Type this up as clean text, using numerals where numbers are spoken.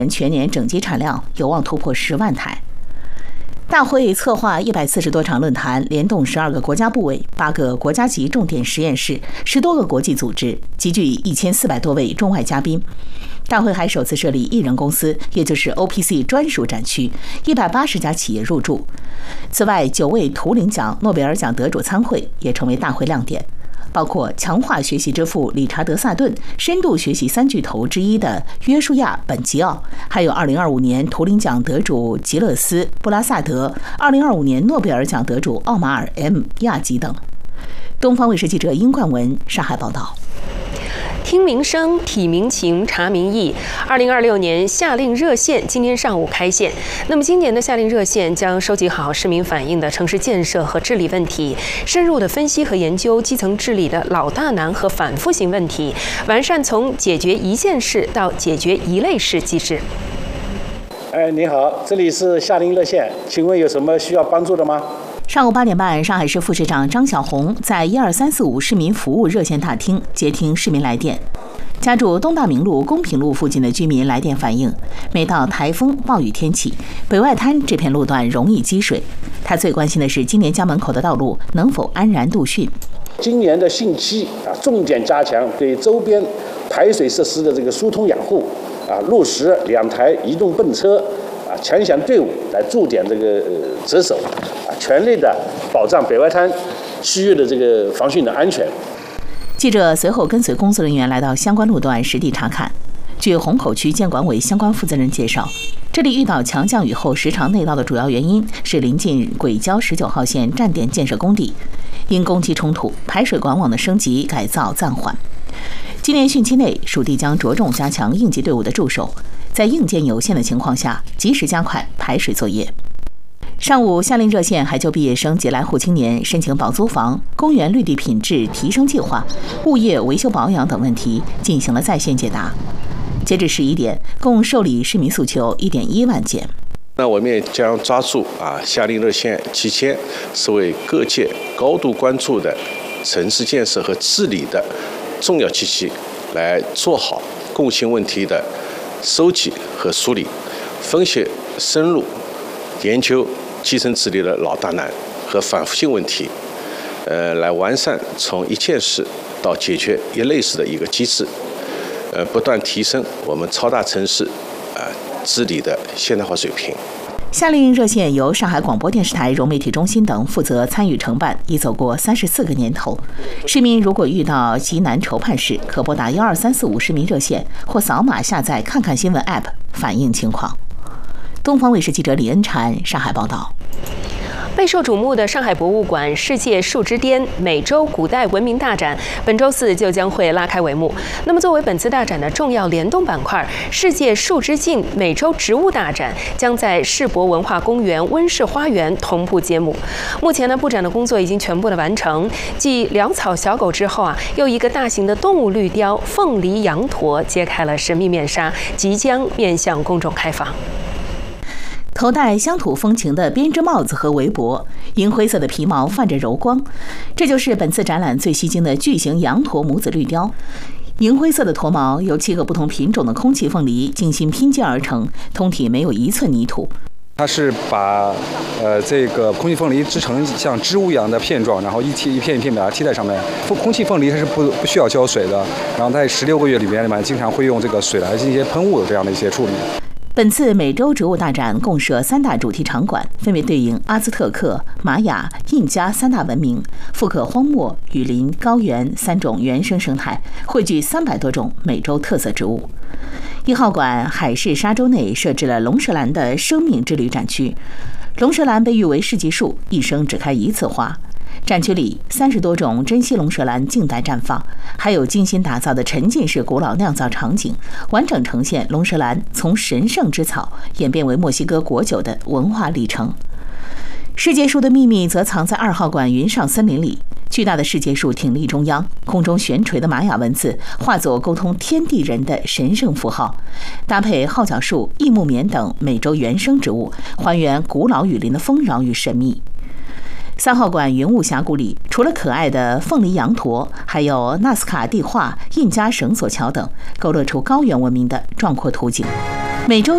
全年整机产量有望突破10万台。大会策划140多场论坛，联动12个国家部委、8个国家级重点实验室、10多个国际组织，集聚1400多位中外嘉宾。大会还首次设立一人公司，也就是 OPC 专属展区，180家企业入驻。此外，9位图灵奖、诺贝尔奖得主参会，也成为大会亮点。包括强化学习之父理查德·萨顿、深度学习3巨头之一的约书亚·本吉奥，还有2025年图灵奖得主吉勒斯·布拉萨德、2025年诺贝尔奖得主奥马尔 ·M. 亚吉等。东方卫视记者殷冠文上海报道。 听民生，体民情，察民意。2026年夏令热线今天上午开线。那么今年的夏令热线将收集好市民反映的城市建设和治理问题，深入的分析和研究基层治理的老大难和反复性问题，完善从解决一件事到解决一类事机制。 您好，这里是夏令热线，请问有什么需要帮助的吗？ 上午8点半，上海市副市长张小红在12345市民服务热线大厅接听市民来电。家住东大明路、公平路附近的居民来电反映，每到台风、暴雨天气，北外滩这片路段容易积水。他最关心的是今年家门口的道路能否安然度汛。 今年的汛期重点加强对周边排水设施的这个疏通养护落实2台移动泵车强响队伍来驻点这个值守全力的保障北外滩区域的这个防汛的安全。 记者随后跟随工作人员来到相关路段实地查看。据虹口区建管委相关负责人介绍，这里遇到强降雨后时常内涝的主要原因是临近轨交19号线站点建设工地，因工期冲突，排水管网的升级改造暂缓。今年汛期内，属地将着重加强应急队伍的驻守，在硬件有限的情况下，及时加快排水作业。上午，夏令热线还就毕业生及来沪青年申请保租房、公园绿地品质提升计划、物业维修保养等问题进行了在线解答。截至11点，共受理市民诉求1.1万件。 那我们也将抓住夏令热线期间是为各界高度关注的城市建设和治理的重要期期，来做好共性问题的收集和梳理，分析深入研究基层治理的老大难和反复性问题，来完善从一件事到解决一类事的一个机制，不断提升我们超大城市治理的现代化水平。 夏令热线由上海广播电视台融媒体中心等负责参与承办，已走过34个年头。市民如果遇到急难筹判事，可拨打12345市民热线，或扫码下载看看新闻 App 反映情况。东方卫视记者李恩婵上海报道。 备受瞩目的上海博物馆世界树之巅美洲古代文明大展本周4就将会拉开帷幕。那么作为本次大展的重要联动板块，世界树之境美洲植物大展将在世博文化公园温室花园同步揭幕。目前呢，布展的工作已经全部的完成，继潦草小狗之后又一个大型的动物绿雕凤梨羊驼揭开了神秘面纱，即将面向公众开放。 头戴乡土风情的编织帽子和围脖，银灰色的皮毛泛着柔光，这就是本次展览最吸睛的巨型羊驼母子绿雕。银灰色的驼毛由7个不同品种的空气凤梨精心拼接而成，通体没有1寸泥土。 它是把这个空气凤梨织成像织物一样的片状，然后一片一片把它贴在上面。空气凤梨它是不需要浇水的，然后在16个月里面经常会用这个水来进行一些喷雾的这样的一些处理。 本次美洲植物大展共设3大主题场馆，分别对应阿兹特克、玛雅、印加3大文明，复刻荒漠、雨林、高原3种原生生态，汇聚300多种美洲特色植物。1号馆海市沙洲内设置了龙舌兰的生命之旅展区，龙舌兰被誉为世纪树，一生只开1次花。展区里30多种珍稀龙舌兰静待绽放，还有精心打造的沉浸式古老酿造场景，完整呈现龙舌兰从神圣之草演变为墨西哥国酒的文化历程。世界树的秘密则藏在2号馆云上森林里，巨大的世界树挺立中央，空中悬垂的玛雅文字化作沟通天地人的神圣符号，搭配号角树、异木棉等美洲原生植物，还原古老雨林的丰饶与神秘。3号馆云雾峡谷里，除了可爱的凤梨羊驼，还有纳斯卡地画、印加绳索桥等，勾勒出高原文明的壮阔图景。美洲